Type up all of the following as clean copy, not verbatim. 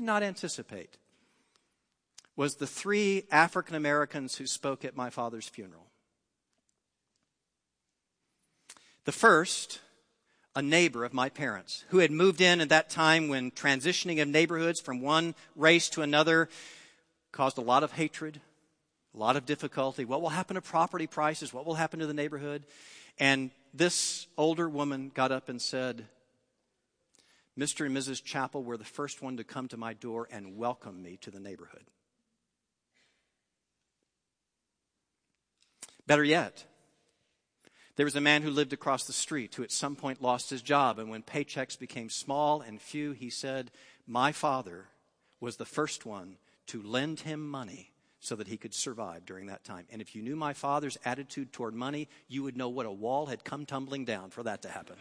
did not anticipate was the 3 African Americans who spoke at my father's funeral. The first, a neighbor of my parents, who had moved in at that time when transitioning of neighborhoods from one race to another caused a lot of hatred, a lot of difficulty. What will happen to property prices? What will happen to the neighborhood? And this older woman got up and said, Mr. and Mrs. Chappell were the first one to come to my door and welcome me to the neighborhood. Better yet, there was a man who lived across the street who at some point lost his job. And when paychecks became small and few, he said, my father was the first one to lend him money so that he could survive during that time. And if you knew my father's attitude toward money, you would know what a wall had come tumbling down for that to happen.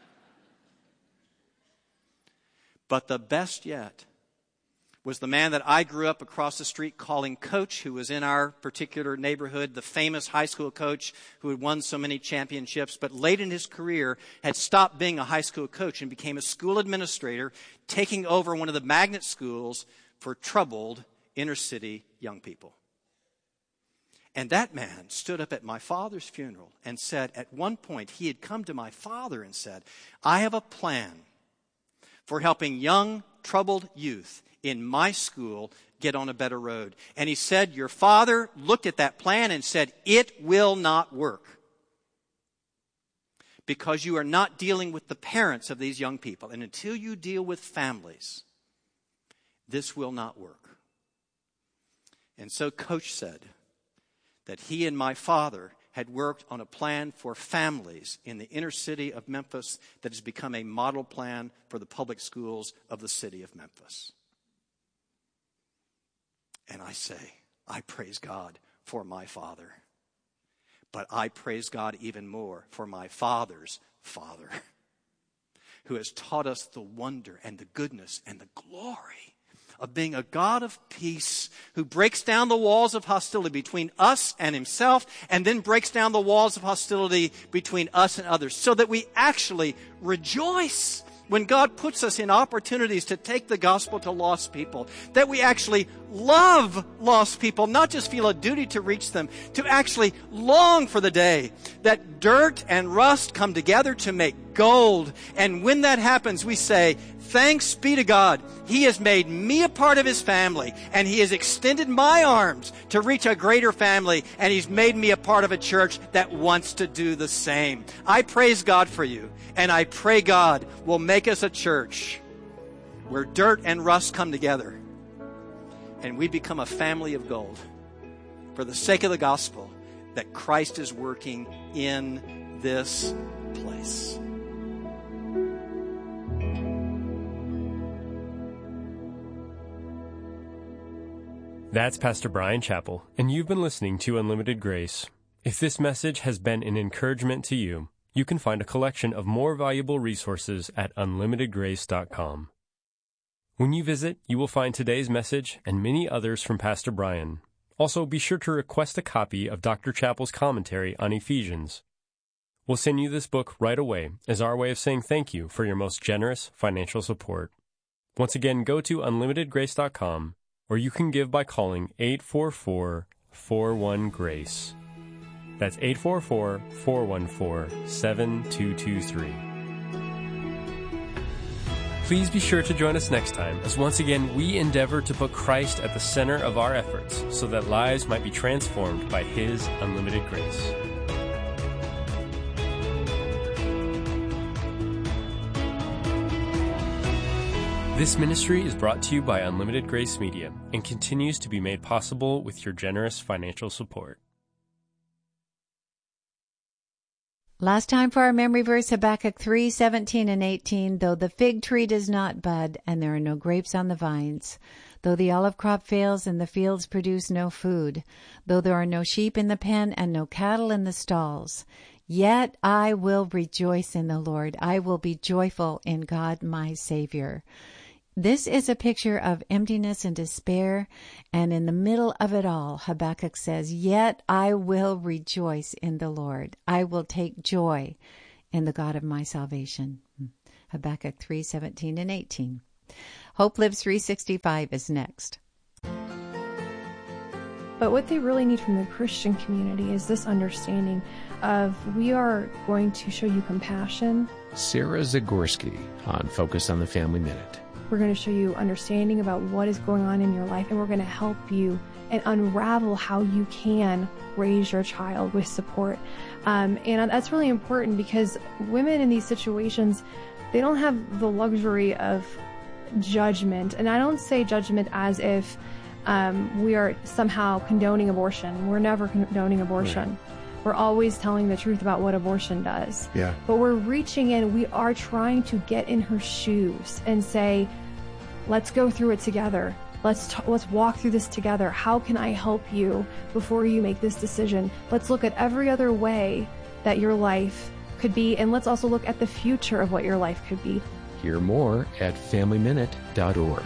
But the best yet was the man that I grew up across the street calling Coach, who was in our particular neighborhood, the famous high school coach who had won so many championships, but late in his career had stopped being a high school coach and became a school administrator, taking over one of the magnet schools for troubled inner city young people. And that man stood up at my father's funeral and said, at one point he had come to my father and said, I have a plan for helping young, troubled youth in my school get on a better road. And he said, your father looked at that plan and said, it will not work. Because you are not dealing with the parents of these young people. And until you deal with families, this will not work. And so Coach said that he and my father had worked on a plan for families in the inner city of Memphis that has become a model plan for the public schools of the city of Memphis. And I say, I praise God for my father. But I praise God even more for my father's father, who has taught us the wonder and the goodness and the glory of being a God of peace, who breaks down the walls of hostility between us and himself, and then breaks down the walls of hostility between us and others, so that we actually rejoice when God puts us in opportunities to take the gospel to lost people, that we actually love lost people, not just feel a duty to reach them, to actually long for the day that dirt and rust come together to make gold. And when that happens, we say, thanks be to God. He has made me a part of his family, and he has extended my arms to reach a greater family, and he's made me a part of a church that wants to do the same. I praise God for you, and I pray God will make us a church where dirt and rust come together, and we become a family of gold for the sake of the gospel that Christ is working in this place. That's Pastor Brian Chappell, and you've been listening to Unlimited Grace. If this message has been an encouragement to you, you can find a collection of more valuable resources at unlimitedgrace.com. When you visit, you will find today's message and many others from Pastor Brian. Also, be sure to request a copy of Dr. Chappell's commentary on Ephesians. We'll send you this book right away as our way of saying thank you for your most generous financial support. Once again, go to unlimitedgrace.com, or you can give by calling 844-41-GRACE. That's 844-414-7223. Please be sure to join us next time as once again we endeavor to put Christ at the center of our efforts so that lives might be transformed by his unlimited grace. This ministry is brought to you by Unlimited Grace Media and continues to be made possible with your generous financial support. Last time for our memory verse, Habakkuk 3:17 and 18. Though the fig tree does not bud, and there are no grapes on the vines, though the olive crop fails and the fields produce no food, though there are no sheep in the pen and no cattle in the stalls, yet I will rejoice in the Lord. I will be joyful in God my Savior. This is a picture of emptiness and despair, and in the middle of it all, Habakkuk says, yet I will rejoice in the Lord. I will take joy in the God of my salvation. Habakkuk 3:17 and 18. Hope Lives 365 is next. But what they really need from the Christian community is this understanding of, we are going to show you compassion. Sarah Zagorski on Focus on the Family Minute. We're going to show you understanding about what is going on in your life, and we're going to help you and unravel how you can raise your child with support. And that's really important, because women in these situations, they don't have the luxury of judgment. And I don't say judgment as if we are somehow condoning abortion. We're never condoning abortion. Right. We're always telling the truth about what abortion does. Yeah. But we're reaching in, we are trying to get in her shoes and say, let's go through it together. Let's walk through this together. How can I help you before you make this decision? Let's look at every other way that your life could be, and let's also look at the future of what your life could be. Hear more at FamilyMinute.org.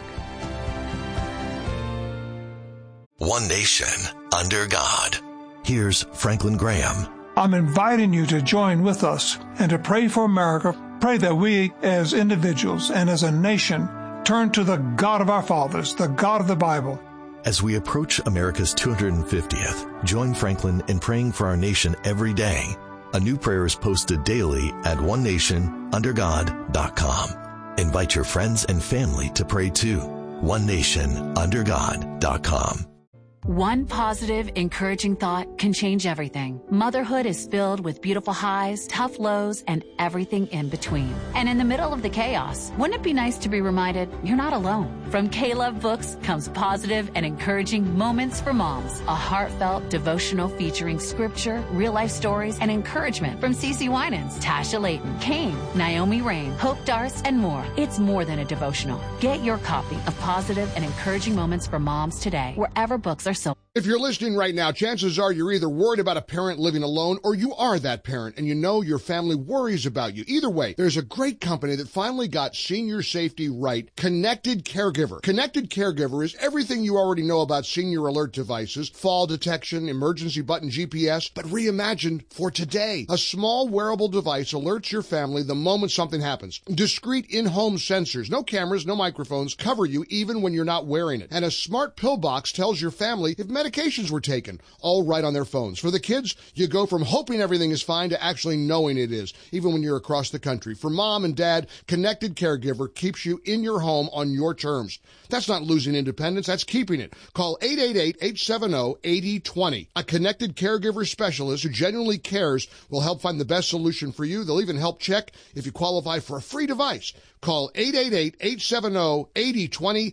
One nation, under God. Here's Franklin Graham. I'm inviting you to join with us and to pray for America. Pray that we, as individuals and as a nation, turn to the God of our fathers, the God of the Bible. As we approach America's 250th, join Franklin in praying for our nation every day. A new prayer is posted daily at onenationundergod.com. Invite your friends and family to pray too. onenationundergod.com. One positive, encouraging thought can change everything. Motherhood is filled with beautiful highs, tough lows, and everything in between. And in the middle of the chaos, wouldn't it be nice to be reminded you're not alone? From K-Love Books comes positive and encouraging Moments for Moms, a heartfelt devotional featuring scripture, real-life stories, and encouragement from CeCe Winans, Tasha Layton, Kane, Naomi Rain, Hope Darst, and more. It's more than a devotional. Get your copy of Positive and Encouraging Moments for Moms today, wherever books are sold. If you're listening right now, chances are you're either worried about a parent living alone or you are that parent and you know your family worries about you. Either way, there's a great company that finally got senior safety right, Connected Caregiver. Connected Caregiver is everything you already know about senior alert devices, fall detection, emergency button GPS, but reimagined for today. A small wearable device alerts your family the moment something happens. Discreet in-home sensors, no cameras, no microphones, cover you even when you're not wearing it. And a smart pill box tells your family if medications were taken, all right on their phones. For the kids, you go from hoping everything is fine to actually knowing it is, even when you're across the country. For mom and dad, Connected Caregiver keeps you in your home on your terms. That's not losing independence, that's keeping it. Call 888-870-8020. A Connected Caregiver specialist who genuinely cares will help find the best solution for you. They'll even help check if you qualify for a free device. Call 888-870-8020,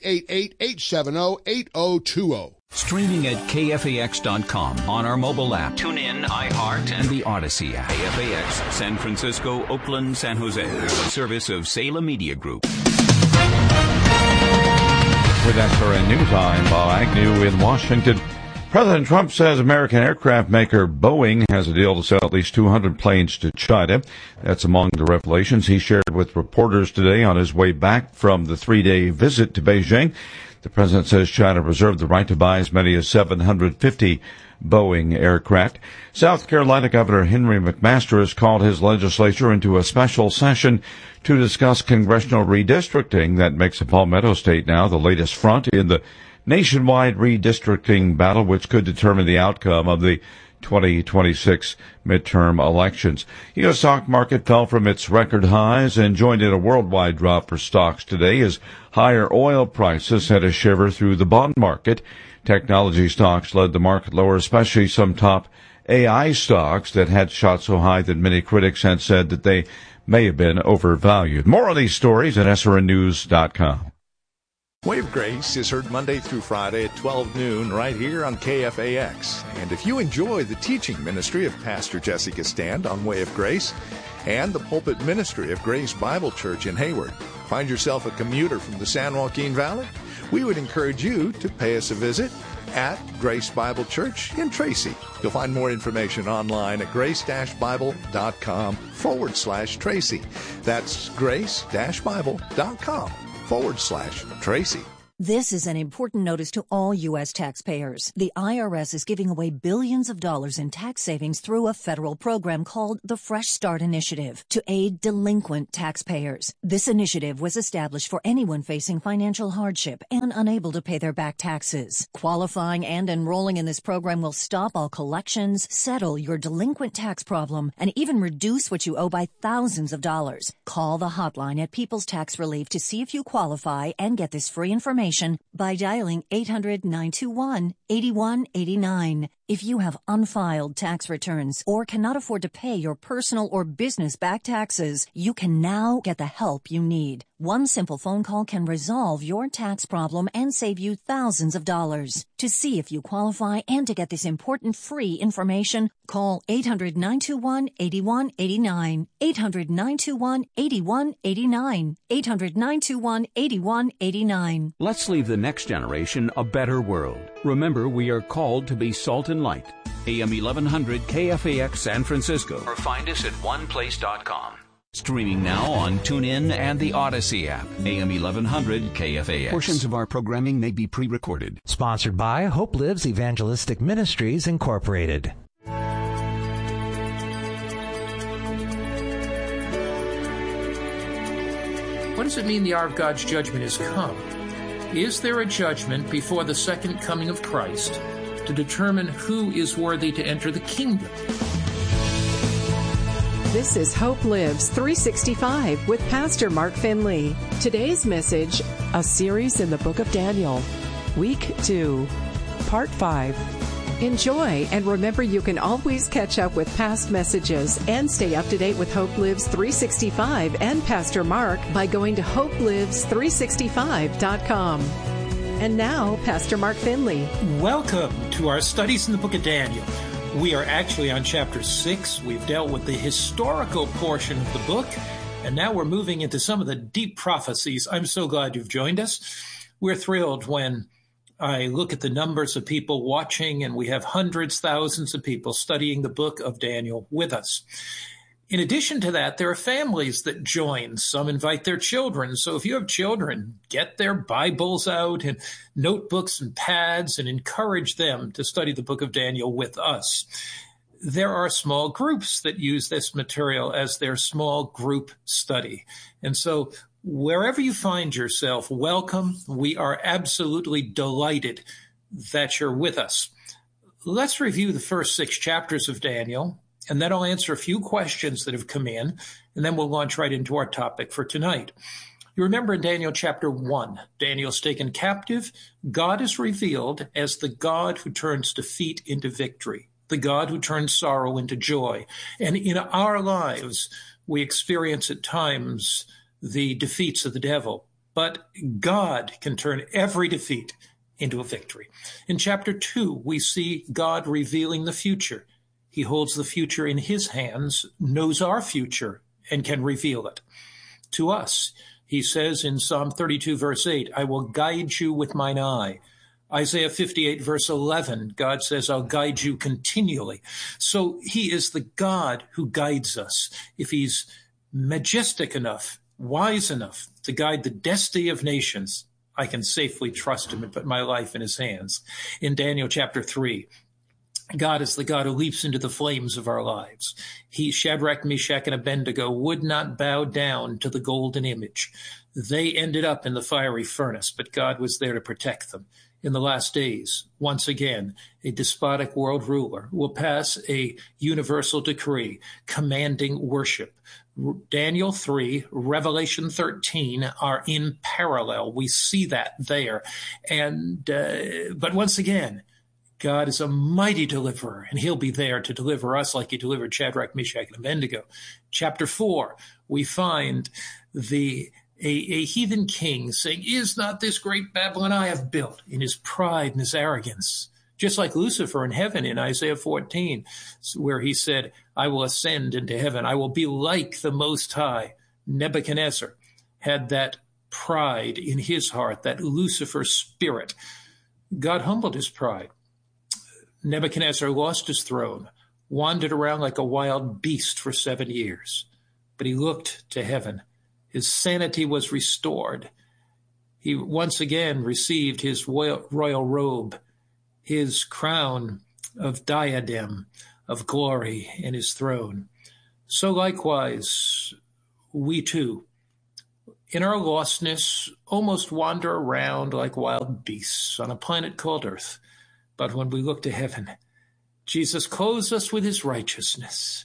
888-870-8020. Streaming at KFAX.com on our mobile app. Tune in, iHeart, and the Odyssey app. KFAX, San Francisco, Oakland, San Jose. A service of Salem Media Group. With SRN News, I'm Bob Agnew in Washington. President Trump says American aircraft maker Boeing has a deal to sell at least 200 planes to China. That's among the revelations he shared with reporters today on his way back from the 3-day visit to Beijing. The president says China reserved the right to buy as many as 750 Boeing aircraft. South Carolina Governor Henry McMaster has called his legislature into a special session to discuss congressional redistricting that makes a Palmetto State now the latest front in the nationwide redistricting battle, which could determine the outcome of the 2026 midterm elections. U.S. stock market fell from its record highs and joined in a worldwide drop for stocks today as higher oil prices sent a shiver through the bond market. Technology stocks led the market lower, especially some top AI stocks that had shot so high that many critics had said that they may have been overvalued. More on these stories at srnnews.com. Way of Grace is heard Monday through Friday at 12 noon right here on KFAX. And if you enjoy the teaching ministry of Pastor Jessica Stand on Way of Grace and the pulpit ministry of Grace Bible Church in Hayward, find yourself a commuter from the San Joaquin Valley, we would encourage you to pay us a visit at Grace Bible Church in Tracy. You'll find more information online at grace-bible.com/Tracy. That's grace-bible.com/Tracy. This is an important notice to all U.S. taxpayers. The IRS is giving away billions of dollars in tax savings through a federal program called the Fresh Start Initiative to aid delinquent taxpayers. This initiative was established for anyone facing financial hardship and unable to pay their back taxes. Qualifying and enrolling in this program will stop all collections, settle your delinquent tax problem, and even reduce what you owe by thousands of dollars. Call the hotline at People's Tax Relief to see if you qualify and get this free information by dialing 800-921-8189. If you have unfiled tax returns or cannot afford to pay your personal or business back taxes, you can now get the help you need. One simple phone call can resolve your tax problem and save you thousands of dollars. To see if you qualify and to get this important free information, call 800-921-8189. 800-921-8189. 800-921-8189. Let's leave the next generation a better world. Remember, we are called to be salt and light. AM 1100 KFAX San Francisco. Or find us at oneplace.com. Streaming now on TuneIn and the Odyssey app. AM 1100 KFAX. Portions of our programming may be pre-recorded. Sponsored by Hope Lives Evangelistic Ministries, Incorporated. What does it mean the hour of God's judgment has come? Is there a judgment before the second coming of Christ to determine who is worthy to enter the kingdom? This is Hope Lives 365 with Pastor Mark Finley. Today's message, a series in the book of Daniel, Week 2, Part 5. Enjoy, and remember you can always catch up with past messages and stay up to date with Hope Lives 365 and Pastor Mark by going to hopelives365.com. And now, Pastor Mark Finley. Welcome to our studies in the book of Daniel. We are actually on chapter 6. We've dealt with the historical portion of the book, and now we're moving into some of the deep prophecies. I'm so glad you've joined us. We're thrilled when I look at the numbers of people watching, and we have hundreds, thousands of people studying the book of Daniel with us. In addition to that, there are families that join. Some invite their children. So if you have children, get their Bibles out and notebooks and pads and encourage them to study the book of Daniel with us. There are small groups that use this material as their small group study. And so wherever you find yourself, welcome. We are absolutely delighted that you're with us. Let's review the first 6 chapters of Daniel, and then I'll answer a few questions that have come in, and then we'll launch right into our topic for tonight. You remember in Daniel chapter 1, Daniel's taken captive. God is revealed as the God who turns defeat into victory, the God who turns sorrow into joy. And in our lives, we experience at times the defeats of the devil, but God can turn every defeat into a victory. In chapter 2, we see God revealing the future. He holds the future in his hands, knows our future, and can reveal it to us. He says in Psalm 32, verse 8, I will guide you with mine eye. Isaiah 58, verse 11, God says, I'll guide you continually. So he is the God who guides us. If he's majestic enough, wise enough to guide the destiny of nations, I can safely trust him and put my life in his hands. In Daniel chapter 3, God is the God who leaps into the flames of our lives. He, Shadrach, Meshach, and Abednego, would not bow down to the golden image. They ended up in the fiery furnace, but God was there to protect them. In the last days, once again, a despotic world ruler will pass a universal decree commanding worship. Daniel 3, Revelation 13 are in parallel. We see that there. But once again, God is a mighty deliverer, and he'll be there to deliver us like he delivered Shadrach, Meshach, and Abednego. Chapter 4, we find a heathen king saying, is not this great Babylon I have built, in his pride and his arrogance? Just like Lucifer in heaven in Isaiah 14, where he said, I will ascend into heaven. I will be like the Most High. Nebuchadnezzar had that pride in his heart, that Lucifer spirit. God humbled his pride. Nebuchadnezzar lost his throne, wandered around like a wild beast for 7 years, but he looked to heaven. His sanity was restored, He once again received his royal robe, his crown of diadem of glory in his throne. So likewise, we too, in our lostness, almost wander around like wild beasts on a planet called Earth. But when we look to heaven, Jesus clothes us with his righteousness,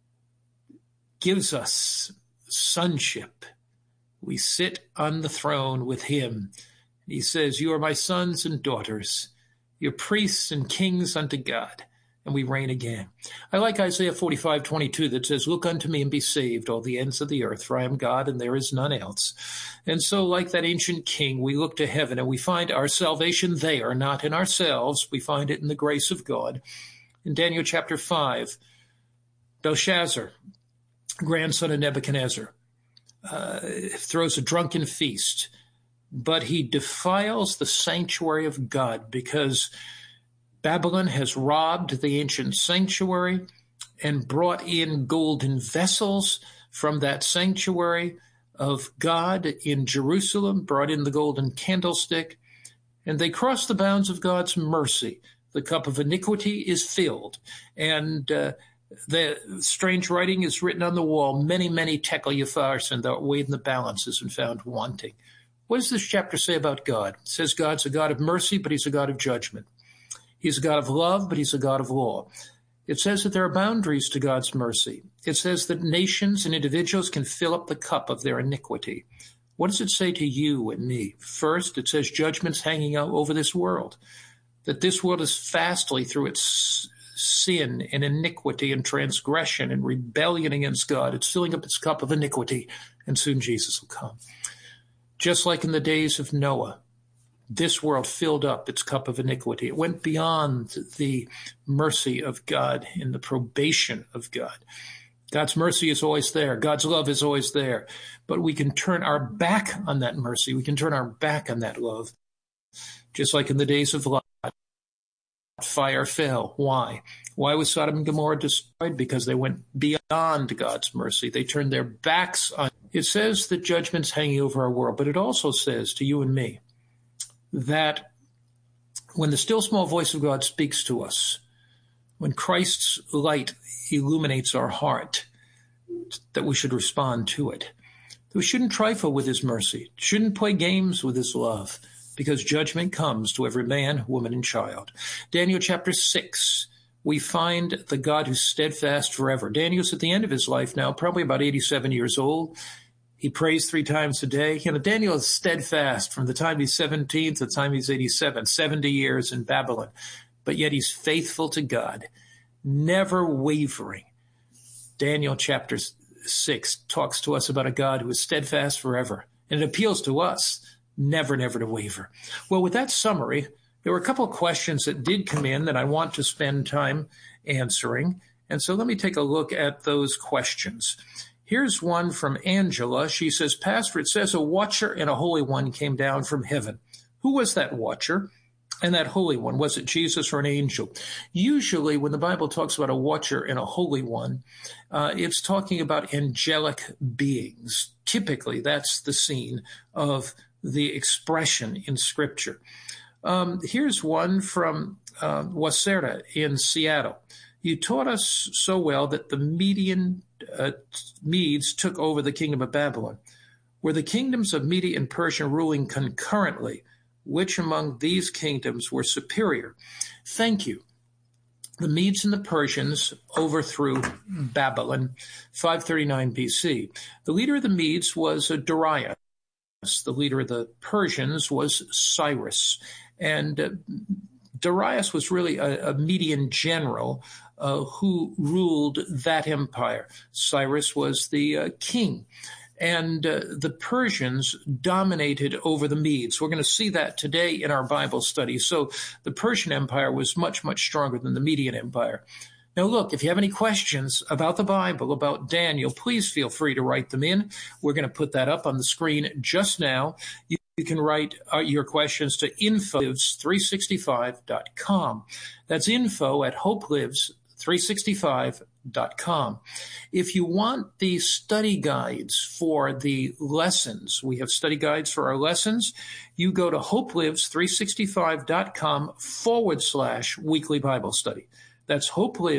gives us sonship. We sit on the throne with him. He says, "You are my sons and daughters. You're priests and kings unto God." And we reign again. I like Isaiah 45:22 that says, "Look unto me and be saved, all the ends of the earth, for I am God and there is none else." And so like that ancient king, we look to heaven and we find our salvation there, not in ourselves. We find it in the grace of God. In Daniel chapter 5, Belshazzar, grandson of Nebuchadnezzar, throws a drunken feast, but he defiles the sanctuary of God because Babylon has robbed the ancient sanctuary and brought in golden vessels from that sanctuary of God in Jerusalem, brought in the golden candlestick, and they crossed the bounds of God's mercy. The cup of iniquity is filled, and the strange writing is written on the wall, many, many tekel upharsin, thou art weighed in the balances and found wanting. What does this chapter say about God? It says God's a God of mercy, but he's a God of judgment. He's a God of love, but he's a God of law. It says that there are boundaries to God's mercy. It says that nations and individuals can fill up the cup of their iniquity. What does it say to you and me? First, it says judgment's hanging out over this world, that this world is fastly through its sin and iniquity and transgression and rebellion against God. It's filling up its cup of iniquity, and soon Jesus will come. Just like in the days of Noah, this world filled up its cup of iniquity. It went beyond the mercy of God and the probation of God. God's mercy is always there. God's love is always there. But we can turn our back on that mercy. We can turn our back on that love. Just like in the days of Lot, fire fell. Why? Why was Sodom and Gomorrah destroyed? Because they went beyond God's mercy. They turned their backs on. It says that judgment's hanging over our world, but it also says to you and me that when the still small voice of God speaks to us, when Christ's light illuminates our heart, that we should respond to it. We shouldn't trifle with his mercy, shouldn't play games with his love, because judgment comes to every man, woman, and child. Daniel chapter 6, we find the God who's steadfast forever. Daniel's at the end of his life now, probably about 87 years old. He prays 3 times a day. Daniel is steadfast from the time he's 17 to the time he's 87, 70 years in Babylon. But yet he's faithful to God, never wavering. Daniel chapter 6 talks to us about a God who is steadfast forever. And it appeals to us, never to waver. Well, with that summary, there were a couple of questions that did come in that I want to spend time answering. And so let me take a look at those questions. Here's one from Angela. She says, Pastor, it says a watcher and a holy one came down from heaven. Who was that watcher and that holy one? Was it Jesus or an angel? Usually when the Bible talks about a watcher and a holy one, it's talking about angelic beings. Typically, that's the scene of the expression in Scripture. Here's one from Wasera in Seattle. You taught us so well that the Medes took over the kingdom of Babylon. Were the kingdoms of Media and Persia ruling concurrently? Which among these kingdoms were superior? Thank you. The Medes and the Persians overthrew Babylon, 539 BC. The leader of the Medes was Darius. The leader of the Persians was Cyrus. And Darius was really a Median general who ruled that empire. Cyrus was the king. And the Persians dominated over the Medes. We're going to see that today in our Bible study. So the Persian Empire was much, much stronger than the Median Empire. Now, look, if you have any questions about the Bible, about Daniel, please feel free to write them in. We're going to put that up on the screen just now. You can write your questions to info@hopelives365.com. That's info@hopelives365.com. hopelives365.com. If you want the study guides for the lessons, we have study guides for our lessons, you go to hopelives365.com/weekly Bible study. That's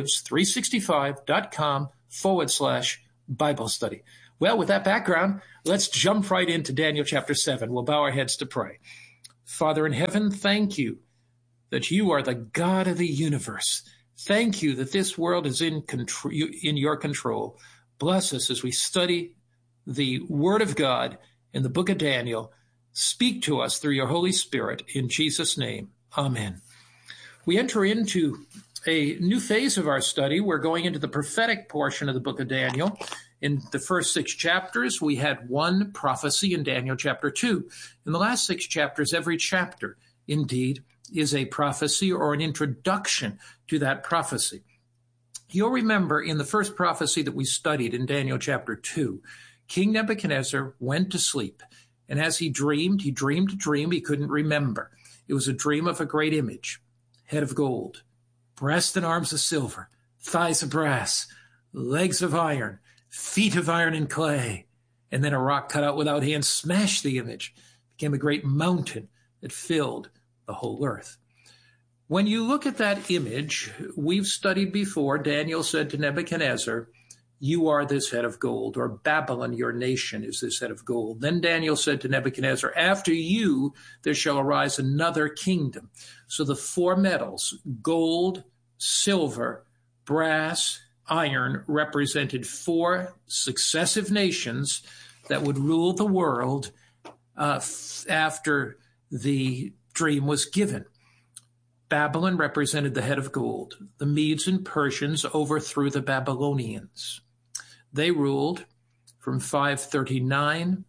hopelives365.com/Bible study. Well, with that background, let's jump right into Daniel chapter 7. We'll bow our heads to pray. Father in heaven, thank you that you are the God of the universe. Thank you that this world is in your control. Bless us as we study the Word of God in the book of Daniel. Speak to us through your Holy Spirit. In Jesus' name, amen. We enter into a new phase of our study. We're going into the prophetic portion of the book of Daniel. In the first 6 chapters, we had one prophecy in Daniel chapter 2. In the last 6 chapters, every chapter, indeed, is a prophecy or an introduction to that prophecy. You'll remember in the first prophecy that we studied in Daniel chapter 2, King Nebuchadnezzar went to sleep. And as he dreamed a dream he couldn't remember. It was a dream of a great image, head of gold, breast and arms of silver, thighs of brass, legs of iron, feet of iron and clay. And then a rock cut out without hands smashed the image, became a great mountain that filled the whole earth. When you look at that image, we've studied before, Daniel said to Nebuchadnezzar, you are this head of gold, or Babylon, your nation, is this head of gold. Then Daniel said to Nebuchadnezzar, after you, there shall arise another kingdom. So the 4 metals, gold, silver, brass, iron, represented 4 successive nations that would rule the world after the dream was given. Babylon represented the head of gold. The Medes and Persians overthrew the Babylonians. They ruled from 539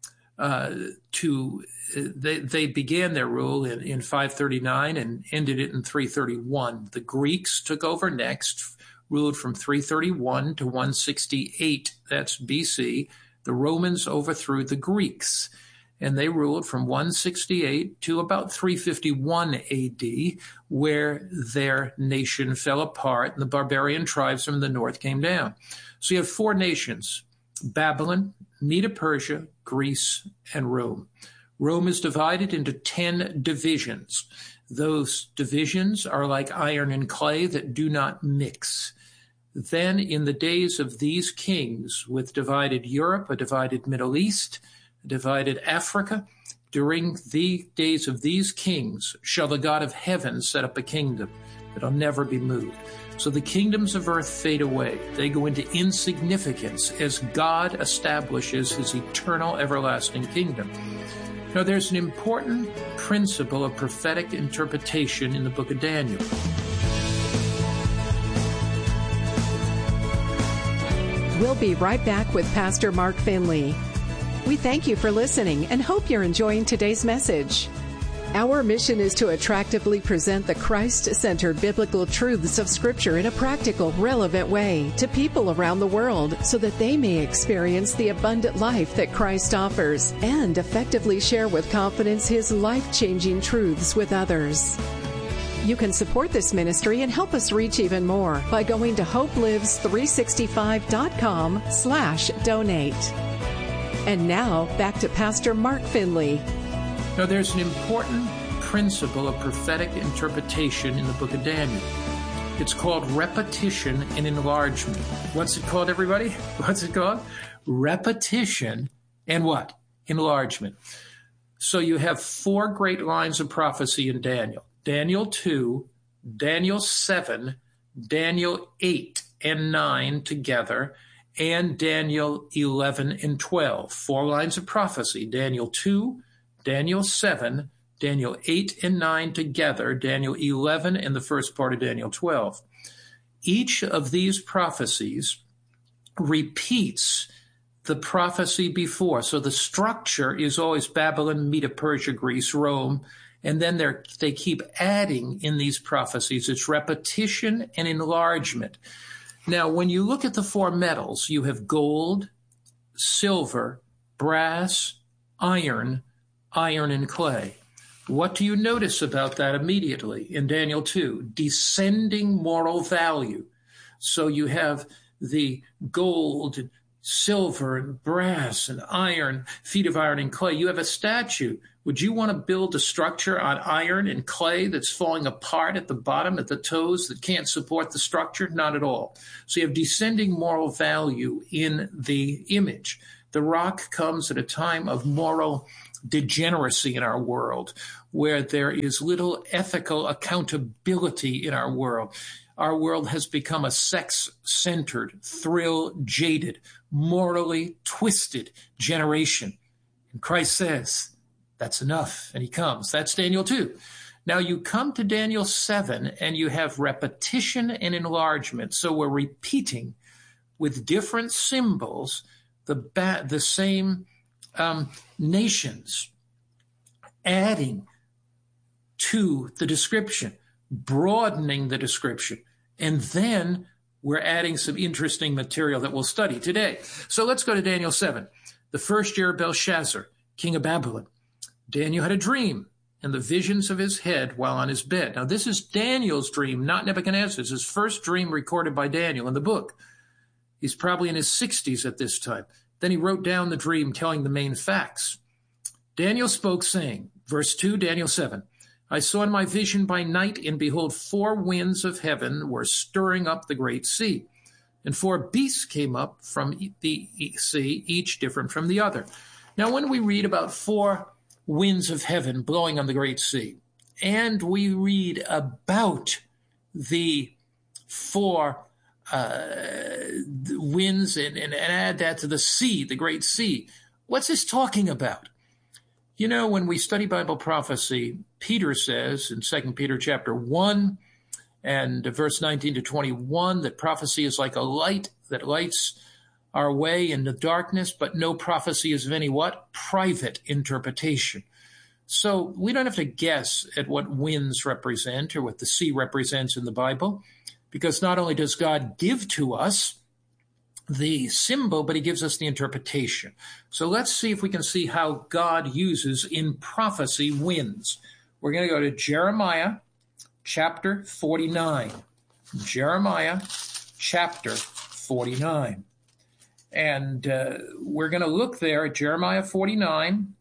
they began their rule in 539 and ended it in 331. The Greeks took over next, ruled from 331 to 168. That's BC. The Romans overthrew the Greeks, and they ruled from 168 to about 351 AD, where their nation fell apart and the barbarian tribes from the north came down. So you have 4 nations, Babylon, Medo-Persia, Greece, and Rome. Rome is divided into 10 divisions. Those divisions are like iron and clay that do not mix. Then in the days of these kings, with divided Europe, a divided Middle East, a divided Africa, during the days of these kings shall the God of heaven set up a kingdom that will never be moved. So the kingdoms of earth fade away. They go into insignificance as God establishes his eternal, everlasting kingdom. Now, there's an important principle of prophetic interpretation in the book of Daniel. We'll be right back with Pastor Mark Finley. We thank you for listening and hope you're enjoying today's message. Our mission is to attractively present the Christ-centered biblical truths of Scripture in a practical, relevant way to people around the world so that they may experience the abundant life that Christ offers and effectively share with confidence His life-changing truths with others. You can support this ministry and help us reach even more by going to hopelives365.com/donate. And now, back to Pastor Mark Finley. Now, there's an important principle of prophetic interpretation in the book of Daniel. It's called repetition and enlargement. What's it called, everybody? What's it called? Repetition and what? Enlargement. So you have 4 great lines of prophecy in Daniel. Daniel 2, Daniel 7, Daniel 8 and 9 together, and Daniel 11 and 12. 4 lines of prophecy. Daniel 2, Daniel 7, Daniel 8 and 9 together, Daniel 11 and the first part of Daniel 12. Each of these prophecies repeats the prophecy before. So the structure is always Babylon, Medo-Persia, Greece, Rome, and then they keep adding in these prophecies. It's repetition and enlargement. Now, when you look at the 4 metals, you have gold, silver, brass, iron and clay. What do you notice about that immediately in Daniel 2? Descending moral value. So you have the gold and silver and brass and iron, feet of iron and clay. You have a statue. Would you want to build a structure on iron and clay that's falling apart at the bottom, at the toes, that can't support the structure? Not at all. So you have descending moral value in the image. The rock comes at a time of moral degeneracy in our world, where there is little ethical accountability in our world. Our world has become a sex-centered, thrill-jaded, morally twisted generation. And Christ says, that's enough. And he comes. That's Daniel 2. Now you come to Daniel 7 and you have repetition and enlargement. So we're repeating with different symbols the same nations, adding to the description, broadening the description. And then we're adding some interesting material that we'll study today. So let's go to Daniel 7. The first year of Belshazzar, king of Babylon, Daniel had a dream and the visions of his head while on his bed. Now, this is Daniel's dream, not Nebuchadnezzar's. His first dream recorded by Daniel in the book. He's probably in his 60s at this time. Then he wrote down the dream, telling the main facts. Daniel spoke, saying, verse 2, Daniel 7, I saw in my vision by night, and behold, 4 winds of heaven were stirring up the great sea. And 4 beasts came up from the sea, each different from the other. Now, when we read about 4 winds of heaven blowing on the great sea, and we read about the 4 winds and add that to the sea, the great sea, what's this talking about? You know, when we study Bible prophecy, Peter says in 2 Peter chapter 1 and verse 19 to 21 that prophecy is like a light that lights our way in the darkness, but no prophecy is of any what? Private interpretation. So we don't have to guess at what winds represent or what the sea represents in the Bible, because not only does God give to us the symbol, but he gives us the interpretation. So let's see if we can see how God uses in prophecy winds. We're going to go to Jeremiah chapter 49. Jeremiah chapter 49. And we're going to look there at Jeremiah 49.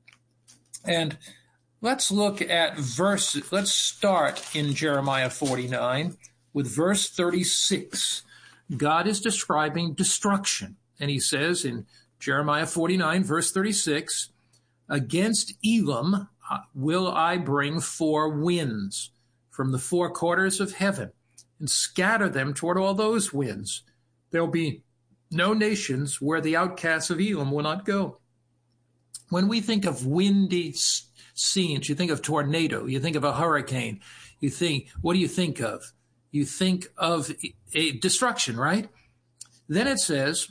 And let's look at let's start in Jeremiah 49 with verse 36. God is describing destruction. And he says in Jeremiah 49, verse 36, against Elam will I bring 4 winds from the 4 quarters of heaven and scatter them toward all those winds. There will be no nations where the outcasts of Elam will not go. When we think of windy scenes, you think of tornado, you think of a hurricane, what do you think of? You think of a destruction, right? Then it says,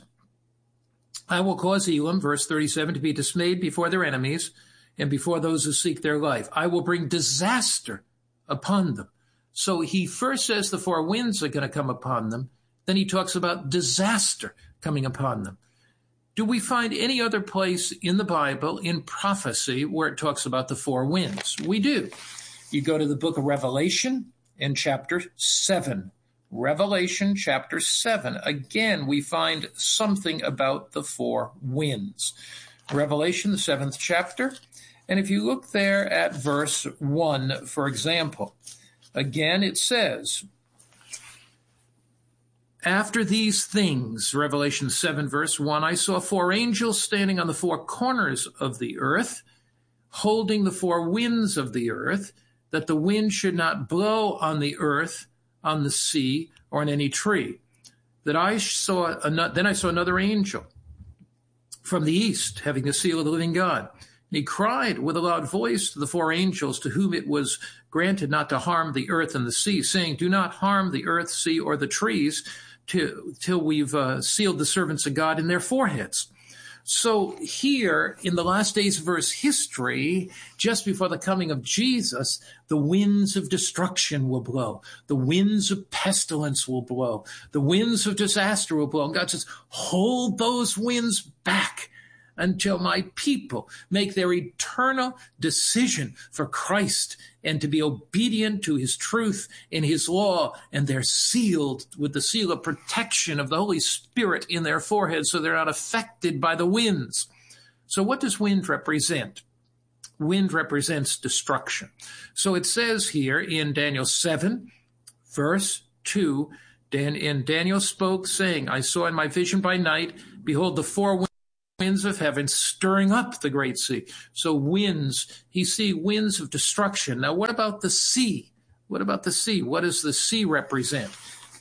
I will cause Elam, verse 37, to be dismayed before their enemies and before those who seek their life. I will bring disaster upon them. So he first says the 4 winds are going to come upon them. Then he talks about disaster coming upon them. Do we find any other place in the Bible, in prophecy, where it talks about the 4 winds? We do. You go to the book of Revelation in chapter 7. Revelation chapter 7. Again, we find something about the 4 winds. Revelation, the 7th chapter. And if you look there at verse 1, for example, again it says, after these things, Revelation 7, verse 1, I saw 4 angels standing on the 4 corners of the earth, holding the 4 winds of the earth, that the wind should not blow on the earth, on the sea, or on any tree. Then I saw another angel from the east, having the seal of the living God. And he cried with a loud voice to the 4 angels to whom it was granted not to harm the earth and the sea, saying, do not harm the earth, sea, or the trees till we've sealed the servants of God in their foreheads. So here, in the last days of Earth's history, just before the coming of Jesus, the winds of destruction will blow. The winds of pestilence will blow. The winds of disaster will blow. And God says, hold those winds back until my people make their eternal decision for Christ and to be obedient to his truth and his law, and they're sealed with the seal of protection of the Holy Spirit in their foreheads so they're not affected by the winds. So what does wind represent? Wind represents destruction. So it says here in Daniel 7, verse 2, and Daniel spoke, saying, I saw in my vision by night, behold, the four winds of heaven stirring up the great sea. So winds, he see winds of destruction. Now, what about the sea? What about the sea? What does the sea represent?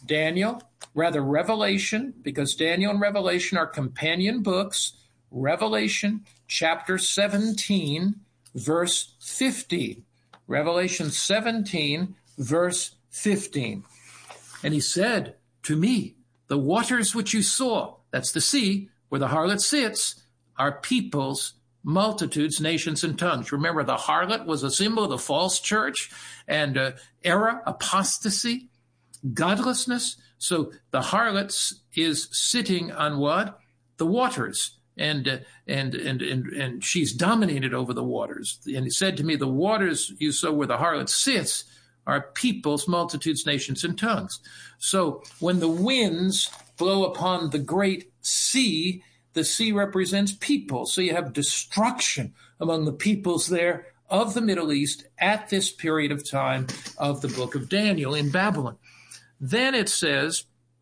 Revelation, because Daniel and Revelation are companion books. Revelation chapter 17, verse 15. Revelation 17, verse 15. And he said to me, the waters which you saw, that's the sea, where the harlot sits, are peoples, multitudes, nations, and tongues. Remember, the harlot was a symbol of the false church and error, apostasy, godlessness. So the harlot is sitting on what? The waters. And she's dominated over the waters. And he said to me, the waters you saw where the harlot sits are peoples, multitudes, nations, and tongues. So when the winds blow upon the great sea, the sea represents people. So you have destruction among the peoples there of the Middle East at this period of time of the book of Daniel in Babylon. Then it says,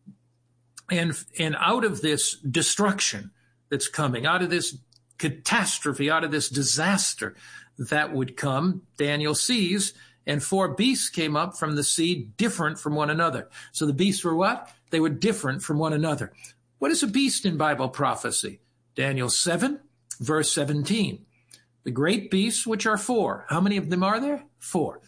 and out of this destruction that's coming, out of this catastrophe, out of this disaster that would come, Daniel sees, and four beasts came up from the sea, different from one another. So the beasts were what? They were different from one another. What is a beast in Bible prophecy? Daniel 7, verse 17. The great beasts, which are four. How many of them are there? Four.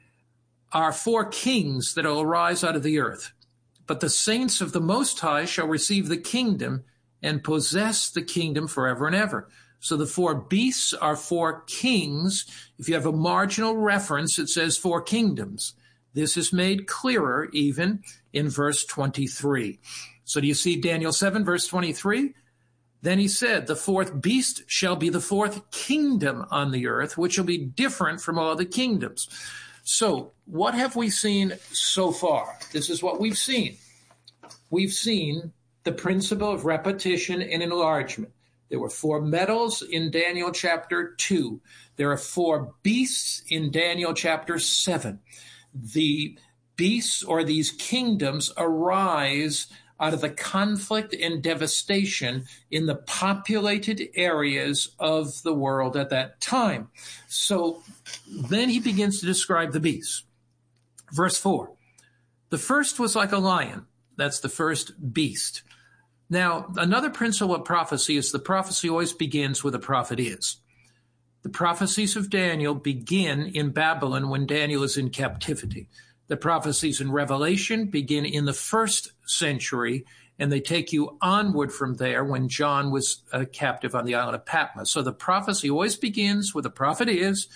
Are four kings that will arise out of the earth. But the saints of the Most High shall receive the kingdom and possess the kingdom forever and ever. So the four beasts are four kings. If you have a marginal reference, it says four kingdoms. This is made clearer even in verse 23. So do you see Daniel 7, verse 23? Then he said, the fourth beast shall be the fourth kingdom on the earth, which will be different from all the kingdoms. So what have we seen so far? This is what we've seen. We've seen the principle of repetition and enlargement. There were four metals in Daniel chapter 2. There are four beasts in Daniel chapter 7. The beasts, or these kingdoms, arise out of the conflict and devastation in the populated areas of the world at that time. So then he begins to describe the beasts. Verse 4, the first was like a lion. That's the first beast. Now, another principle of prophecy is the prophecy always begins where the prophet is. The prophecies of Daniel begin in Babylon when Daniel is in captivity. The prophecies in Revelation begin in the first century, and they take you onward from there when John was captive on the island of Patmos. So the prophecy always begins where the prophet is.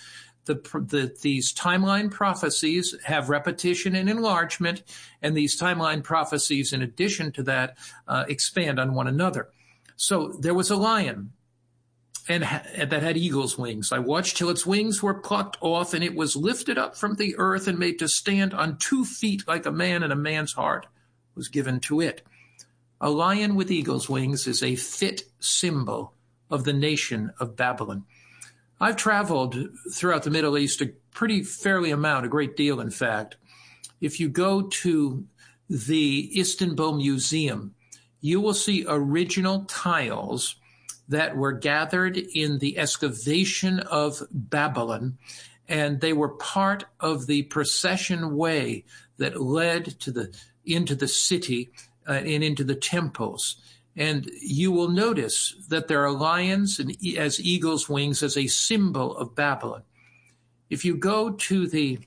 These timeline prophecies have repetition and enlargement, and these timeline prophecies, in addition to that, expand on one another. So there was a lion and that had eagle's wings. I watched till its wings were plucked off, and it was lifted up from the earth and made to stand on 2 feet like a man, and a man's heart was given to it. A lion with eagle's wings is a fit symbol of the nation of Babylon. I've traveled throughout the Middle East a great deal, in fact. If you go to the Istanbul Museum, you will see original tiles that were gathered in the excavation of Babylon, and they were part of the procession way that led into the city and into the temples. And you will notice that there are lions and as eagle's wings as a symbol of Babylon. If you go to the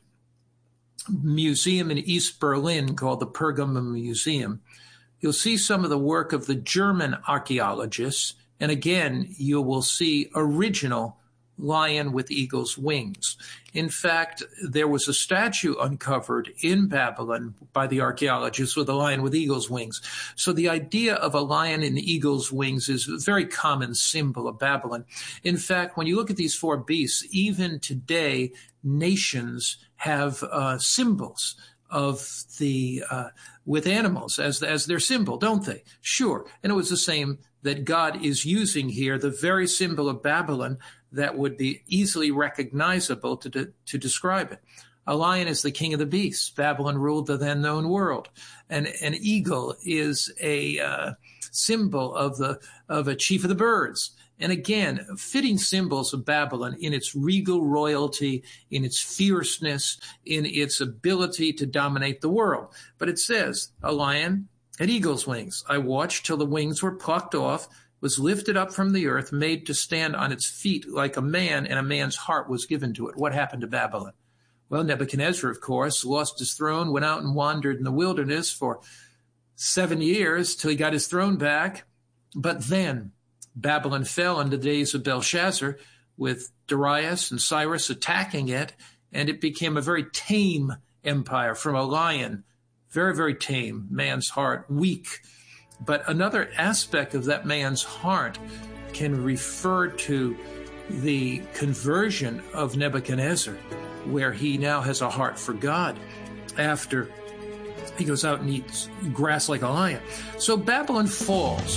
museum in East Berlin called the Pergamon Museum, you'll see some of the work of the German archaeologists. And again, you will see original lion with eagle's wings. In fact, there was a statue uncovered in Babylon by the archaeologists with a lion with eagle's wings. So the idea of a lion in eagle's wings is a very common symbol of Babylon. In fact, when you look at these four beasts, even today, nations have symbols of the with animals as their symbol, don't they? Sure. And it was the same that God is using here, the very symbol of Babylon that would be easily recognizable to describe it. A lion is the king of the beasts. Babylon ruled the then known world. And an eagle is a symbol of a chief of the birds. And again, fitting symbols of Babylon in its regal royalty, in its fierceness, in its ability to dominate the world. But it says, a lion had eagle's wings. I watched till the wings were plucked off, was lifted up from the earth, made to stand on its feet like a man, and a man's heart was given to it. What happened to Babylon? Well, Nebuchadnezzar, of course, lost his throne, went out and wandered in the wilderness for 7 years till he got his throne back. But then Babylon fell in the days of Belshazzar, with Darius and Cyrus attacking it, and it became a very tame empire from a lion. Very, very tame, man's heart, weak. But another aspect of that man's heart can refer to the conversion of Nebuchadnezzar, where he now has a heart for God after he goes out and eats grass like a lion. So Babylon falls.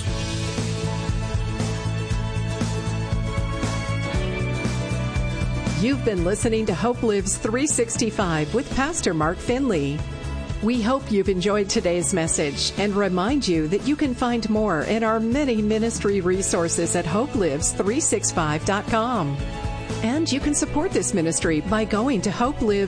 You've been listening to Hope Lives 365 with Pastor Mark Finley. We hope you've enjoyed today's message and remind you that you can find more in our many ministry resources at hopelives365.com. And you can support this ministry by going to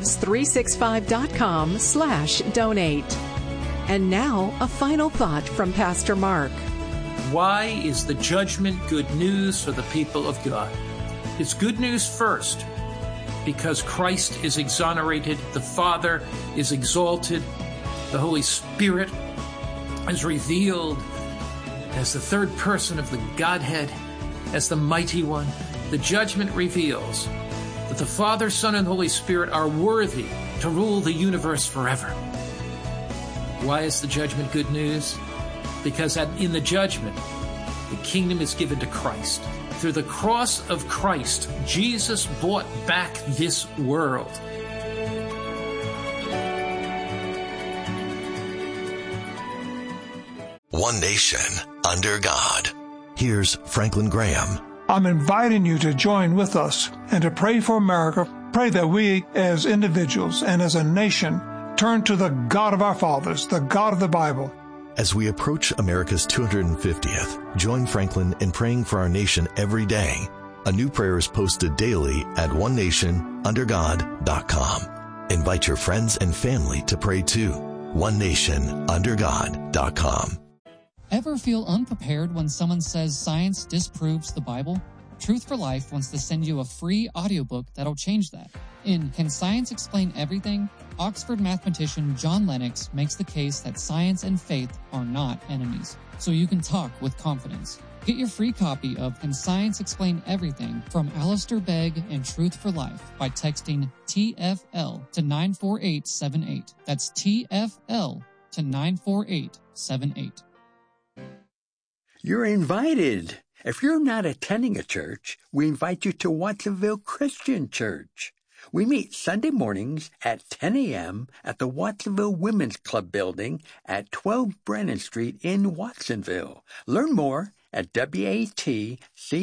hopelives365.com/donate. And now, a final thought from Pastor Mark. Why is the judgment good news for the people of God? It's good news first, because Christ is exonerated, the Father is exalted, the Holy Spirit is revealed as the third person of the Godhead, as the Mighty One. The judgment reveals that the Father, Son, and Holy Spirit are worthy to rule the universe forever. Why is the judgment good news? Because in the judgment, the kingdom is given to Christ. Through the cross of Christ, Jesus bought back this world. One nation under God. Here's Franklin Graham. I'm inviting you to join with us and to pray for America. Pray that we as individuals and as a nation turn to the God of our fathers, the God of the Bible. As we approach America's 250th, join Franklin in praying for our nation every day. A new prayer is posted daily at onenationundergod.com. Invite your friends and family to pray too. onenationundergod.com. Ever feel unprepared when someone says science disproves the Bible? Truth for Life wants to send you a free audiobook that'll change that. In Can Science Explain Everything?, Oxford mathematician John Lennox makes the case that science and faith are not enemies, so you can talk with confidence. Get your free copy of Can Science Explain Everything from Alistair Begg and Truth for Life by texting TFL to 94878. That's TFL to 94878. You're invited. If you're not attending a church, we invite you to Watsonville Christian Church. We meet Sunday mornings at 10 a.m. at the Watsonville Women's Club building at 12 Brennan Street in Watsonville. Learn more at watcc.org.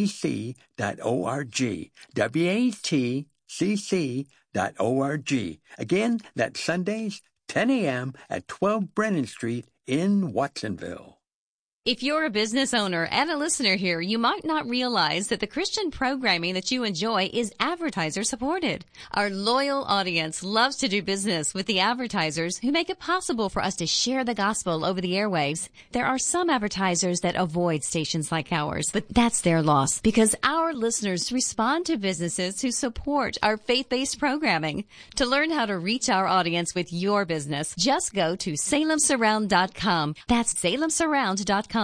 watcc.org. Again, that's Sundays, 10 a.m. at 12 Brennan Street in Watsonville. If you're a business owner and a listener here, you might not realize that the Christian programming that you enjoy is advertiser supported. Our loyal audience loves to do business with the advertisers who make it possible for us to share the gospel over the airwaves. There are some advertisers that avoid stations like ours, but that's their loss because our listeners respond to businesses who support our faith-based programming. To learn how to reach our audience with your business, just go to salemsurround.com. That's salemsurround.com.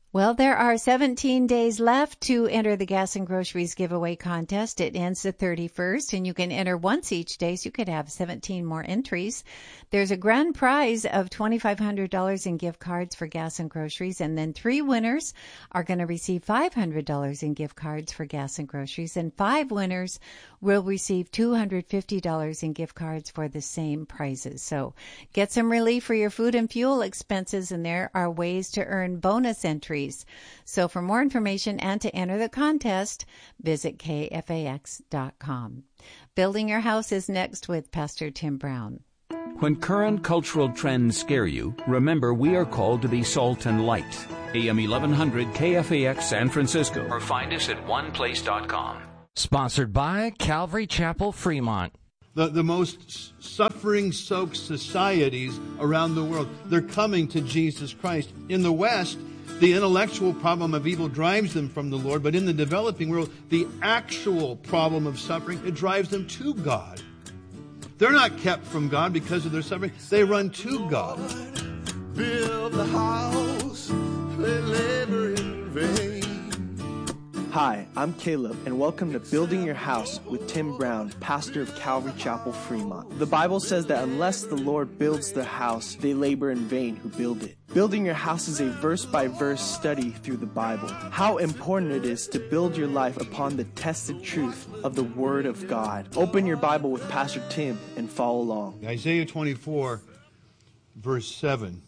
Well, there are 17 days left to enter the Gas and Groceries giveaway contest. It ends the 31st, and you can enter once each day, so you could have 17 more entries. There's a grand prize of $2,500 in gift cards for Gas and Groceries, and then 3 winners are going to receive $500 in gift cards for Gas and Groceries, and 5 winners will receive $250 in gift cards for the same prizes. So get some relief for your food and fuel expenses, and there are ways to earn bonus entries. So for more information and to enter the contest, visit KFAX.com. Building Your House is next with Pastor Tim Brown. When current cultural trends scare you, remember we are called to be salt and light. AM 1100 KFAX San Francisco. Or find us at oneplace.com. Sponsored by Calvary Chapel, Fremont. The most suffering-soaked societies around the world, they're coming to Jesus Christ. In the West, the intellectual problem of evil drives them from the Lord, but in the developing world, the actual problem of suffering, it drives them to God. They're not kept from God because of their suffering. They run to God. Build the house, they labor in vain. Hi, I'm Caleb, and welcome to Building Your House with Tim Brown, pastor of Calvary Chapel, Fremont. The Bible says that unless the Lord builds the house, they labor in vain who build it. Building Your House is a verse-by-verse study through the Bible. How important it is to build your life upon the tested truth of the Word of God. Open your Bible with Pastor Tim and follow along. Isaiah 24, verse 7.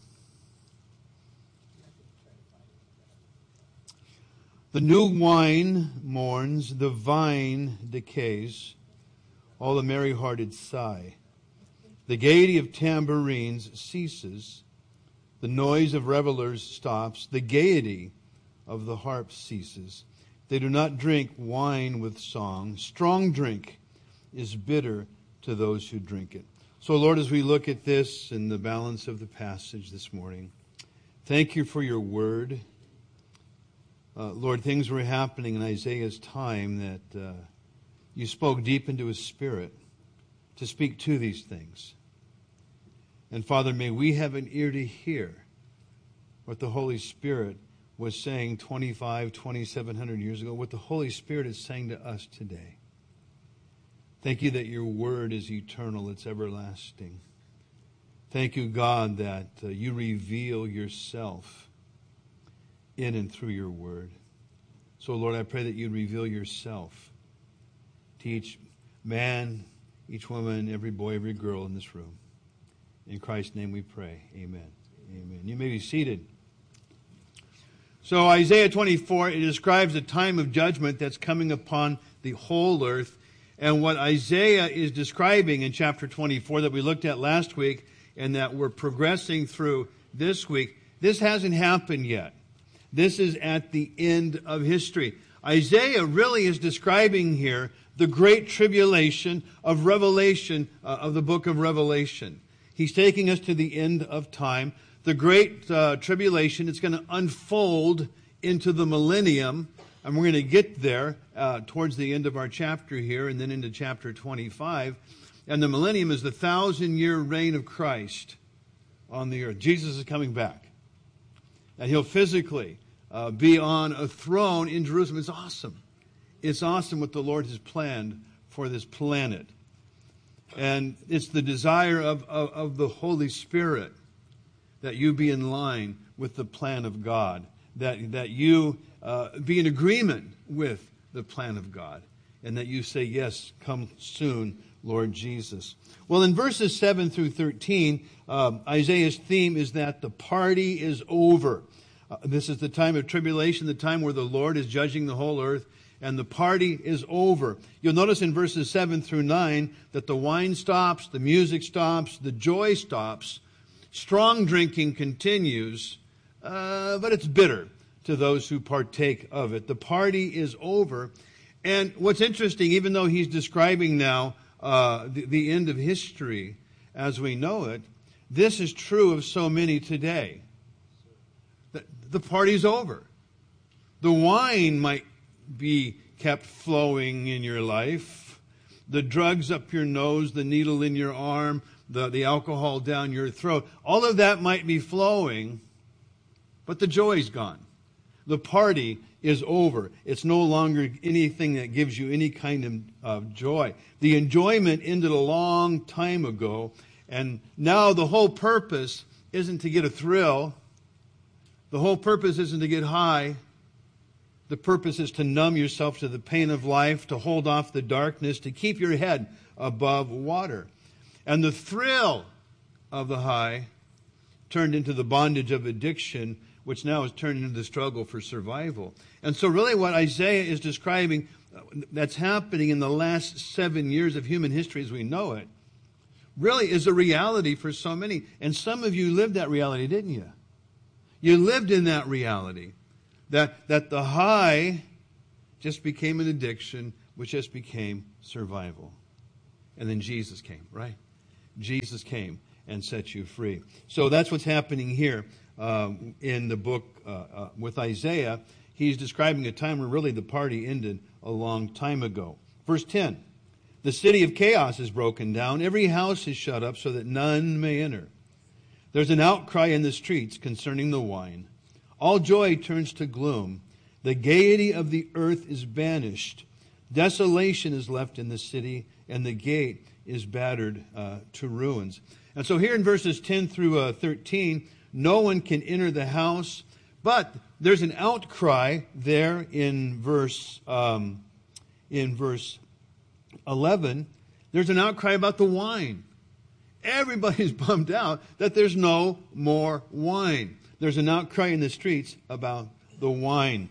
The new wine mourns, the vine decays, all the merry-hearted sigh. The gaiety of tambourines ceases, the noise of revelers stops, the gaiety of the harp ceases. They do not drink wine with song. Strong drink is bitter to those who drink it. So, Lord, as we look at this and the balance of the passage this morning, thank you for your word. Lord, things were happening in Isaiah's time that you spoke deep into his spirit to speak to these things. And Father, may we have an ear to hear what the Holy Spirit was saying 2,700 years ago, what the Holy Spirit is saying to us today. Thank you that your word is eternal, it's everlasting. Thank you, God, that you reveal yourself in and through your word. So, Lord, I pray that you'd reveal yourself to each man, each woman, every boy, every girl in this room. In Christ's name we pray. Amen. Amen. You may be seated. So Isaiah 24, it describes a time of judgment that's coming upon the whole earth. And what Isaiah is describing in chapter 24 that we looked at last week and that we're progressing through this week, this hasn't happened yet. This is at the end of history. Isaiah really is describing here the great tribulation of Revelation, of the book of Revelation. He's taking us to the end of time. The great tribulation, it's going to unfold into the millennium, and we're going to get there towards the end of our chapter here and then into chapter 25. And the millennium is the 1,000-year reign of Christ on the earth. Jesus is coming back. And he'll physically be on a throne in Jerusalem. It's awesome. It's awesome what the Lord has planned for this planet. And it's the desire of the Holy Spirit that you be in line with the plan of God, that you be in agreement with the plan of God, and that you say, yes, come soon, Lord Jesus. Well, in verses 7 through 13, Isaiah's theme is that the party is over. This is the time of tribulation, the time where the Lord is judging the whole earth, and the party is over. You'll notice in verses 7 through 9 that the wine stops, the music stops, the joy stops. Strong drinking continues, but it's bitter to those who partake of it. The party is over. And what's interesting, even though he's describing now the end of history as we know it, this is true of so many today. The party's over. The wine might be kept flowing in your life. The drugs up your nose, the needle in your arm, the alcohol down your throat. All of that might be flowing, but the joy's gone. The party is over. It's no longer anything that gives you any kind of joy. The enjoyment ended a long time ago, and now the whole purpose isn't to get a thrill. The whole purpose isn't to get high. The purpose is to numb yourself to the pain of life, to hold off the darkness, to keep your head above water. And the thrill of the high turned into the bondage of addiction, which now is turned into the struggle for survival. And so really what Isaiah is describing that's happening in the last 7 years of human history as we know it, really is a reality for so many. And some of you lived that reality, didn't you? You lived in that reality. That the high just became an addiction, which just became survival. And then Jesus came, right? Jesus came and set you free. So that's what's happening here in the book with Isaiah. He's describing a time where really the party ended a long time ago. Verse 10, the city of chaos is broken down. Every house is shut up so that none may enter. There's an outcry in the streets concerning the wine. All joy turns to gloom. The gaiety of the earth is banished. Desolation is left in the city, and the gate is battered to ruins. And so here in verses 10 through 13, no one can enter the house, but there's an outcry there in verse 11. There's an outcry about the wine. Everybody's bummed out that there's no more wine. There's an outcry in the streets about the wine.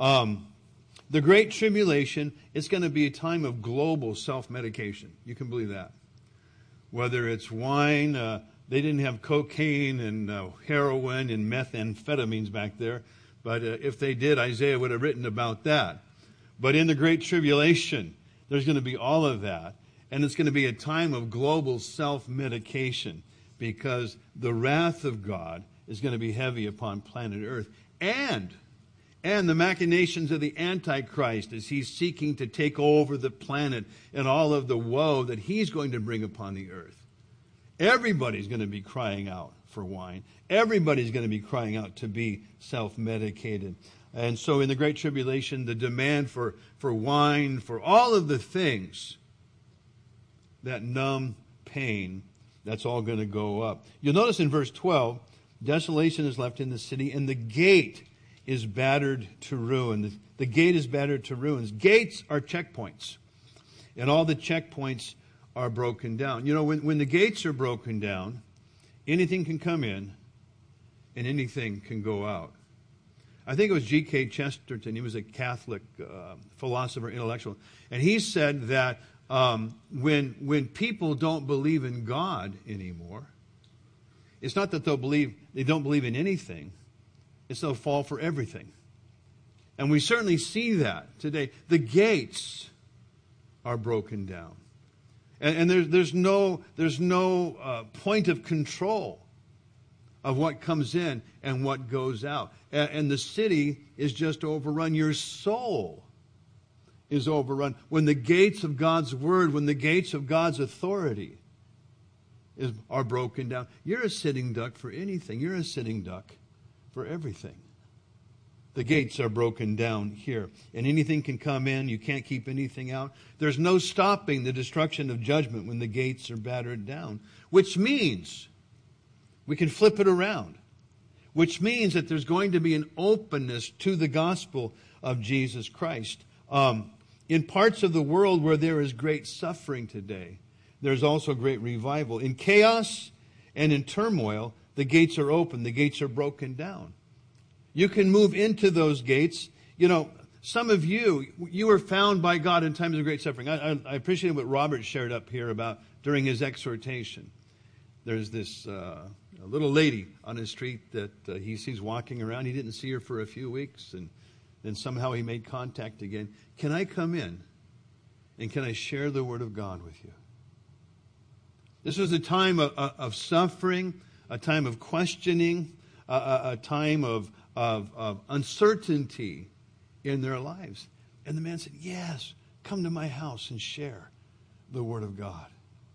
The Great Tribulation is going to be a time of global self-medication. You can believe that. Whether it's wine, they didn't have cocaine and heroin and methamphetamines back there. But if they did, Isaiah would have written about that. But in the Great Tribulation, there's going to be all of that. And it's going to be a time of global self-medication because the wrath of God is going to be heavy upon planet Earth. And the machinations of the Antichrist as he's seeking to take over the planet and all of the woe that he's going to bring upon the earth. Everybody's going to be crying out for wine. Everybody's going to be crying out to be self-medicated. And so in the Great Tribulation, the demand for wine, for all of the things that numb pain, that's all going to go up. You'll notice in verse 12, desolation is left in the city, and the gate is battered to ruin. The gate is battered to ruins. Gates are checkpoints, and all the checkpoints are broken down. You know, when the gates are broken down, anything can come in, and anything can go out. I think it was G.K. Chesterton. He was a Catholic philosopher, intellectual, and he said that when people don't believe in God anymore, it's not that they don't believe in anything. It's they'll fall for everything. And we certainly see that today. The gates are broken down. And there's no point of control of what comes in and what goes out. And the city is just overrun. Your soul is overrun. When the gates of God's word, when the gates of God's authority are broken down, you're a sitting duck for anything. You're a sitting duck for everything. The gates are broken down here. And anything can come in. You can't keep anything out. There's no stopping the destruction of judgment when the gates are battered down. Which means, we can flip it around. Which means that there's going to be an openness to the gospel of Jesus Christ. In parts of the world where there is great suffering today, there's also great revival. In chaos and in turmoil, the gates are open. The gates are broken down. You can move into those gates. You know, some of you were found by God in times of great suffering. I appreciate what Robert shared up here about during his exhortation. There's this a little lady on his street that he sees walking around. He didn't see her for a few weeks, and then somehow he made contact again. Can I come in and can I share the Word of God with you? This was a time of suffering, a time of questioning, a time of uncertainty in their lives. And the man said, yes, come to my house and share the Word of God.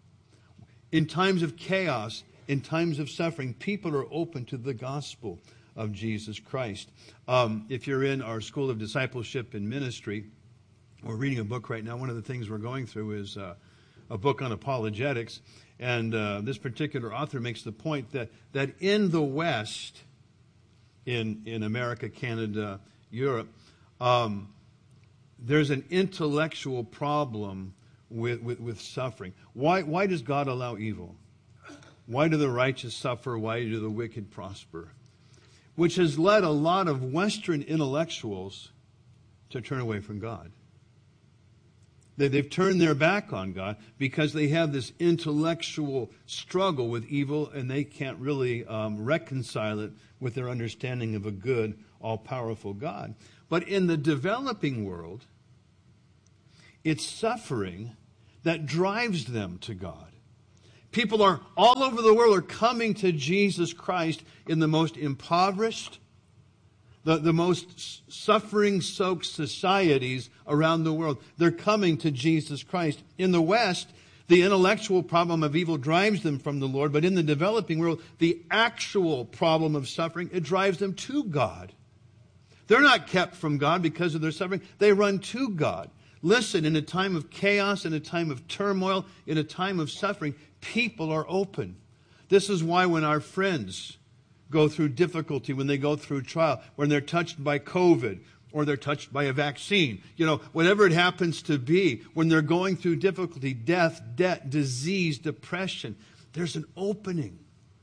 In times of chaos, in times of suffering, people are open to the gospel of Jesus Christ. If you're in our School of Discipleship and Ministry, we're reading a book right now. One of the things we're going through is a book on apologetics. And this particular author makes the point that in the West, in America, Canada, Europe, there's an intellectual problem with suffering. Why does God allow evil? Why do the righteous suffer? Why do the wicked prosper? Which has led a lot of Western intellectuals to turn away from God. They've turned their back on God because they have this intellectual struggle with evil, and they can't really reconcile it with their understanding of a good, all-powerful God. But in the developing world, it's suffering that drives them to God. People are all over the world are coming to Jesus Christ in the most impoverished, the most suffering-soaked societies around the world. They're coming to Jesus Christ. In the West, the intellectual problem of evil drives them from the Lord, but in the developing world, the actual problem of suffering, it drives them to God. They're not kept from God because of their suffering. They run to God. Listen, in a time of chaos, in a time of turmoil, in a time of suffering, people are open. This is why when our friends go through difficulty, when they go through trial, when they're touched by COVID, or they're touched by a vaccine, whatever it happens to be, when they're going through difficulty, death, debt, disease, depression, there's an opening.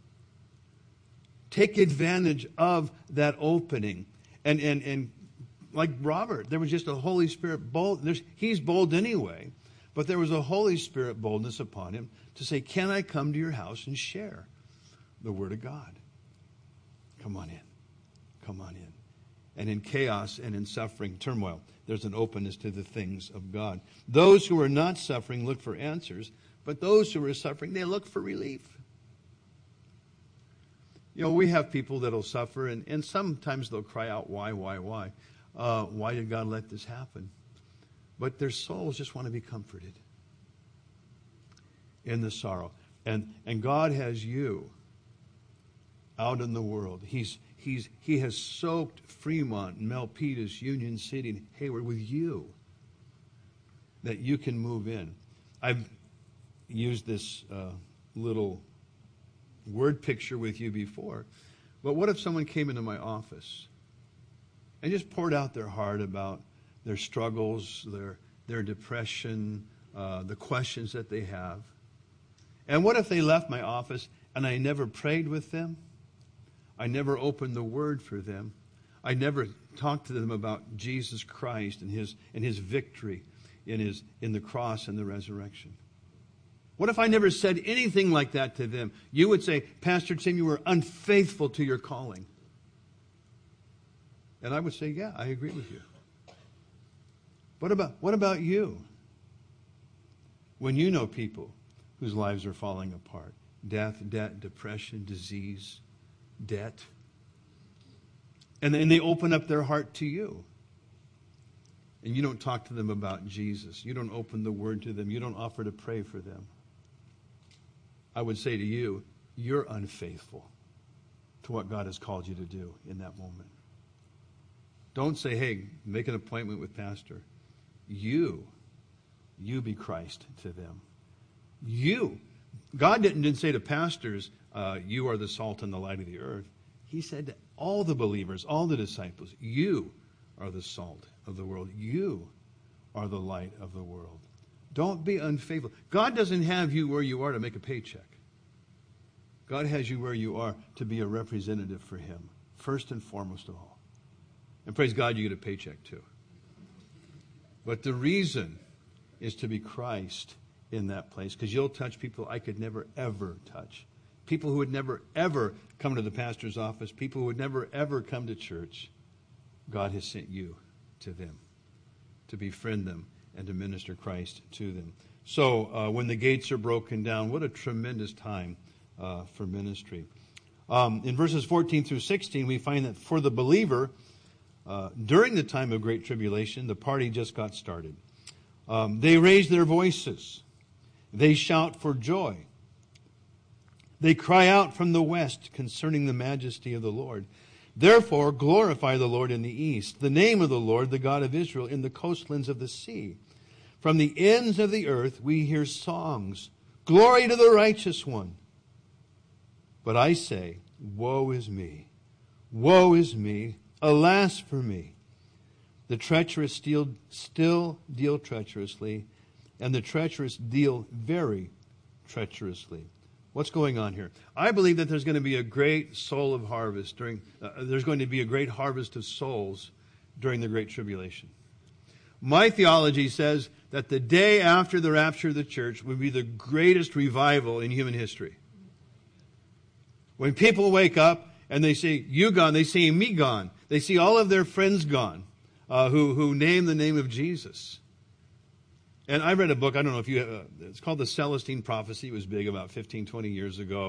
Take advantage of that opening. And like Robert, there was just a Holy Spirit bold. He's bold anyway, but there was a Holy Spirit boldness upon him to say, can I come to your house and share the Word of God? Come on in. Come on in. And in chaos and in suffering, turmoil, there's an openness to the things of God. Those who are not suffering look for answers, but those who are suffering, they look for relief. We have people that'll suffer, and sometimes they'll cry out, why? Why did God let this happen? But their souls just want to be comforted in the sorrow. And God has you out in the world. He has soaked Fremont, Milpitas, Union City, and Hayward with you, that you can move in. I've used this little word picture with you before, but what if someone came into my office and just poured out their heart about their struggles, their depression, the questions that they have? And what if they left my office and I never prayed with them? I never opened the Word for them. I never talked to them about Jesus Christ and his victory in the cross and the resurrection. What if I never said anything like that to them? You would say, Pastor Tim, you were unfaithful to your calling. And I would say, yeah, I agree with you. What about you? When you know people whose lives are falling apart, death, debt, depression, disease, debt, and then they open up their heart to you. And you don't talk to them about Jesus. You don't open the Word to them. You don't offer to pray for them. I would say to you, you're unfaithful to what God has called you to do in that moment. Don't say, hey, make an appointment with Pastor. You be Christ to them. God didn't say to pastors, you are the salt and the light of the earth. He said to all the believers, all the disciples, you are the salt of the world. You are the light of the world. Don't be unfaithful. God doesn't have you where you are to make a paycheck. God has you where you are to be a representative for Him, first and foremost of all. And praise God, you get a paycheck too. But the reason is to be Christ in that place, because you'll touch people I could never, ever touch. People who would never, ever come to the pastor's office, people who would never, ever come to church. God has sent you to them to befriend them and to minister Christ to them. So when the gates are broken down, what a tremendous time for ministry. In verses 14 through 16, we find that for the believer, during the time of great tribulation, the party just got started. They raise their voices. They shout for joy. They cry out from the west concerning the majesty of the Lord. Therefore glorify the Lord in the east, the name of the Lord, the God of Israel, in the coastlands of the sea. From the ends of the earth we hear songs. Glory to the righteous one. But I say, woe is me. Woe is me. Alas for me. The treacherous still deal treacherously, and the treacherous deal very treacherously. What's going on here? I believe that there's going to be a great soul of harvest there's going to be a great harvest of souls during the Great Tribulation. My theology says that the day after the rapture of the church would be the greatest revival in human history. When people wake up and they see you gone, they see me gone. They see all of their friends gone who name the name of Jesus. And I read a book, I don't know if you, it's called The Celestine Prophecy. It was big about 15, 20 years ago.